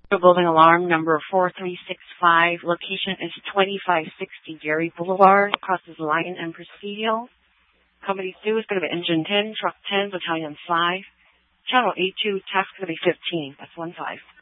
Building alarm number 4365. Location is 2560 Gary Boulevard, crosses Lion and Presidio. Company 2 is going to be Engine 10, Truck 10, Battalion 5. Channel A2, task going to be 15. That's 1-5.